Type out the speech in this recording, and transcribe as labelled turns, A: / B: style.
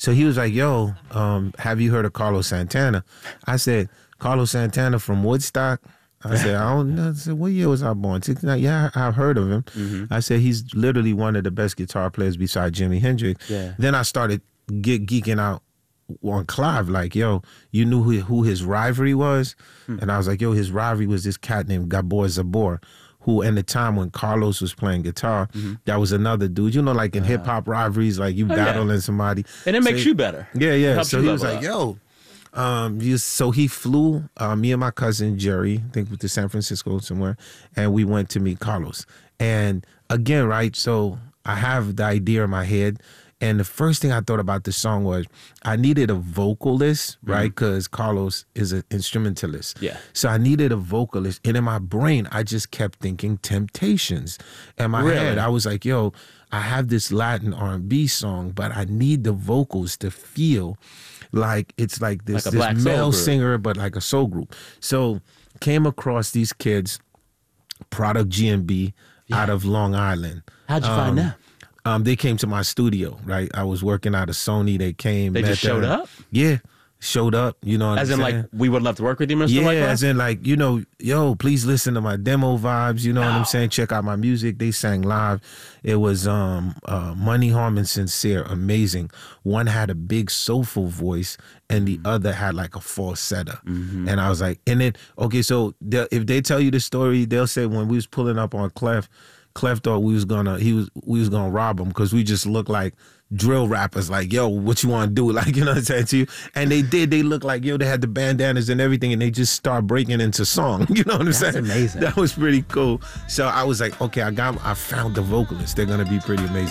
A: So he was like, yo, have you heard of Carlos Santana? I said, Carlos Santana from Woodstock? I said, I don't know. I said, what year was I born? 69. Yeah, I've heard of him. I said, he's literally one of the best guitar players besides Jimi Hendrix.
B: Yeah.
A: Then I started geeking out on Clive, like, yo, you knew who his rivalry was? And I was like, yo, his rivalry was this cat named Gabor Zabor, who in the time when Carlos was playing guitar, that was another dude. You know, like in hip-hop rivalries, like you battling somebody.
B: And it makes you better.
A: Yeah.
B: It
A: So he was like, yo, so he flew me and my cousin Jerry, I think, to San Francisco somewhere, and we went to meet Carlos. And again, right, so I have the idea in my head, and the first thing I thought about the song was I needed a vocalist, right, because Carlos is an instrumentalist.
B: Yeah.
A: So I needed a vocalist, and in my brain, I just kept thinking Temptations. In my head, I was like, yo, I have this Latin R&B song, but I need the vocals to feel like it's like this,
B: Like a black
A: this
B: soul
A: male
B: group.
A: singer, but like a soul group. So came across these kids, Product GMB, out of Long Island.
B: How'd you find them?
A: They came to my studio, right? I was working out of Sony. They came.
B: They
A: met
B: just showed
A: them.
B: up?
A: Yeah, showed up. You know what
B: As
A: I'm
B: in,
A: saying?
B: like, we would love to work with you, Mr.
A: Yeah,
B: Wyclef?
A: as in like, you know, yo, please listen to my demo vibes. You know what I'm saying? Check out my music. They sang live. It was Money, Harm, and Sincere. Amazing. One had a big soulful voice, and the other had like a falsetto. And I was like, okay, so if they tell you the story, they'll say when we was pulling up on Clef thought we was gonna rob him because we just looked like drill rappers, like, yo, what you want to do? Like, you know what I'm saying to you? And they did. They looked like, yo, they had the bandanas and everything, and they just start breaking into song. You know what I'm saying?
B: That's amazing.
A: That was pretty cool. So I was like, okay, I found the vocalists. They're gonna be pretty amazing.